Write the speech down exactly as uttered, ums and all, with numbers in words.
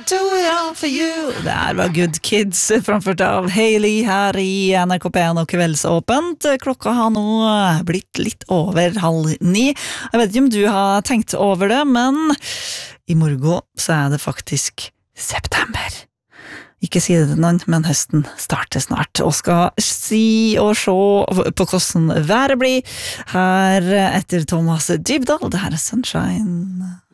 do it all for you. Det her var Good Kids, framført av Hailey her i N R K P en og Kveldsåpent. Klokka har nå blitt litt over halv ni. Jeg vet ikke om du har tenkt over det, men i morgen så er det faktisk september. Ikke si det til noen, men høsten starter snart, og skal si og se på hvordan været blir her etter Thomas Dybdahl. Det her er Sunshine.